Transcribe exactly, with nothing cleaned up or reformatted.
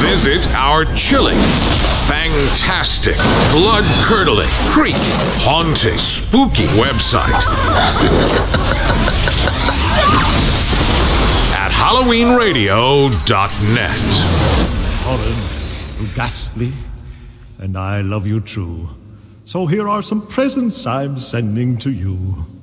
Visit our chilling, fantastic, blood-curdling, creepy, haunting, spooky website at halloween radio dot net. Horrid, ghastly, and I love you true. So here are some presents I'm sending to you.